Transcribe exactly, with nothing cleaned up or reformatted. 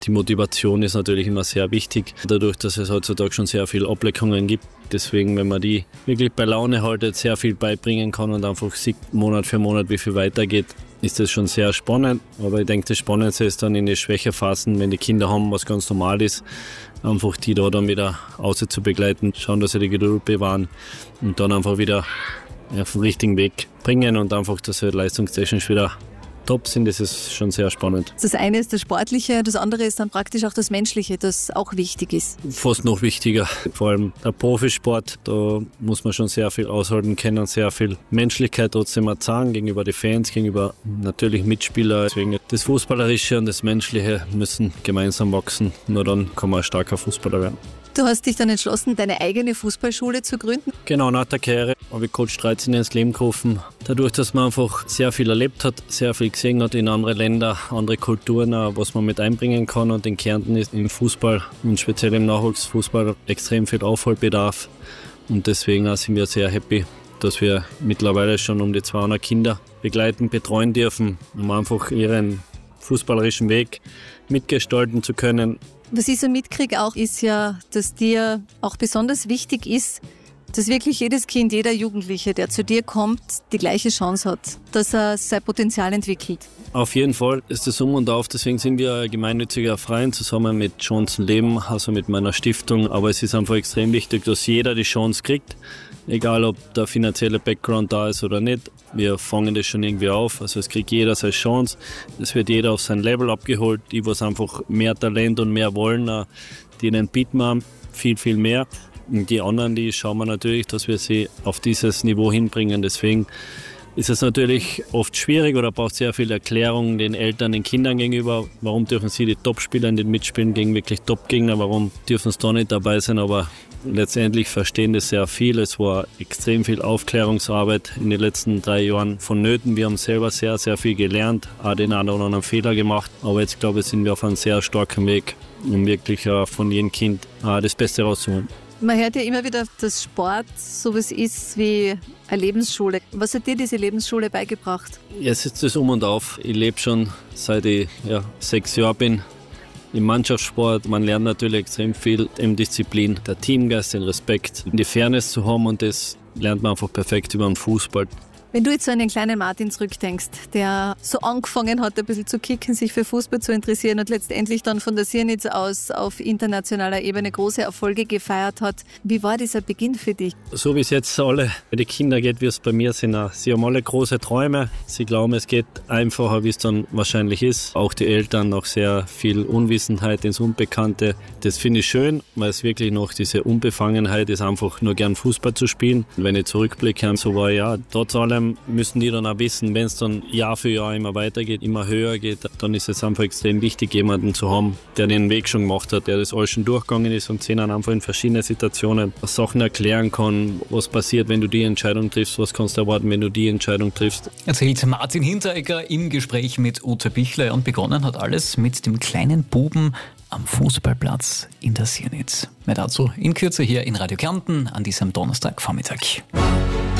Die Motivation ist natürlich immer sehr wichtig, dadurch, dass es heutzutage schon sehr viele Ablenkungen gibt. Deswegen, wenn man die wirklich bei Laune haltet, sehr viel beibringen kann und einfach sieht, Monat für Monat, wie viel weitergeht, ist das schon sehr spannend. Aber ich denke, das Spannendste ist dann in den Schwächerphasen, wenn die Kinder haben, was ganz normal ist, einfach die da dann wieder außer zu begleiten, schauen, dass sie die Geduld bewahren und dann einfach wieder auf den richtigen Weg bringen und einfach, dass sie leistungstechnisch wieder top sind. Das ist schon sehr spannend. Das eine ist das Sportliche, das andere ist dann praktisch auch das Menschliche, das auch wichtig ist. Fast noch wichtiger. Vor allem der Profisport, da muss man schon sehr viel aushalten können, sehr viel Menschlichkeit trotzdem auch zeigen gegenüber den Fans, gegenüber natürlich Mitspielern. Deswegen das Fußballerische und das Menschliche müssen gemeinsam wachsen. Nur dann kann man ein starker Fußballer werden. Du hast dich dann entschlossen, deine eigene Fußballschule zu gründen? Genau, nach der Karriere habe ich Coach dreizehn ins Leben gerufen. Dadurch, dass man einfach sehr viel erlebt hat, sehr viel gesehen hat in andere Länder, andere Kulturen, was man mit einbringen kann. Und in Kärnten ist im Fußball und speziell im Nachwuchsfußball extrem viel Aufholbedarf. Und deswegen sind wir sehr happy, dass wir mittlerweile schon um die zweihundert Kinder begleiten, betreuen dürfen, um einfach ihren fußballerischen Weg mitgestalten zu können. Was ich so mitkriege auch, ist ja, dass dir auch besonders wichtig ist, dass wirklich jedes Kind, jeder Jugendliche, der zu dir kommt, die gleiche Chance hat, dass er sein Potenzial entwickelt. Auf jeden Fall ist das um und auf. Deswegen sind wir ein gemeinnütziger Verein zusammen mit Chancen Leben, also mit meiner Stiftung. Aber es ist einfach extrem wichtig, dass jeder die Chance kriegt, egal ob der finanzielle Background da ist oder nicht. Wir fangen das schon irgendwie auf. Also es kriegt jeder seine Chance. Es wird jeder auf sein Level abgeholt. Die, was einfach mehr Talent und mehr wollen, denen bieten wir viel, viel mehr. Und die anderen, die schauen wir natürlich, dass wir sie auf dieses Niveau hinbringen. Deswegen ist es natürlich oft schwierig oder braucht sehr viel Erklärung den Eltern, den Kindern gegenüber. Warum dürfen sie die Top-Spieler in den Mitspielen gegen wirklich Top-Gegner? Warum dürfen sie da nicht dabei sein? Aber letztendlich verstehen das sehr viel. Es war extrem viel Aufklärungsarbeit in den letzten drei Jahren vonnöten. Wir haben selber sehr, sehr viel gelernt, auch den einen oder anderen Fehler gemacht. Aber jetzt, glaube ich, sind wir auf einem sehr starken Weg, um wirklich von jedem Kind das Beste rauszuholen. Man hört ja immer wieder, dass Sport sowas ist wie eine Lebensschule. Was hat dir diese Lebensschule beigebracht? Jetzt ist es um und auf. Ich lebe schon seit ich ja, sechs Jahre bin im Mannschaftssport. Man lernt natürlich extrem viel in Disziplin, der Teamgeist, den Respekt, die Fairness zu haben und das lernt man einfach perfekt über den Fußball. Wenn du jetzt so an den kleinen Martin zurückdenkst, der so angefangen hat, ein bisschen zu kicken, sich für Fußball zu interessieren und letztendlich dann von der Siernitz aus auf internationaler Ebene große Erfolge gefeiert hat. Wie war dieser Beginn für dich? So wie es jetzt alle bei den Kindern geht, wie es bei mir sind. Sie haben alle große Träume. Sie glauben, es geht einfacher, wie es dann wahrscheinlich ist. Auch die Eltern noch sehr viel Unwissenheit ins Unbekannte. Das finde ich schön, weil es wirklich noch diese Unbefangenheit ist, einfach nur gern Fußball zu spielen. Wenn ich zurückblicke, so war ja, trotz allem müssen die dann auch wissen, wenn es dann Jahr für Jahr immer weitergeht, immer höher geht, dann ist es einfach extrem wichtig, jemanden zu haben, der den Weg schon gemacht hat, der das alles schon durchgegangen ist und sehen dann einfach in verschiedenen Situationen Sachen erklären kann, was passiert, wenn du die Entscheidung triffst, was kannst du erwarten, wenn du die Entscheidung triffst. Erzählt Martin Hinteregger im Gespräch mit Ute Bichler und begonnen hat alles mit dem kleinen Buben am Fußballplatz in der Siernitz. Mehr dazu in Kürze hier in Radio Kärnten an diesem Donnerstagvormittag.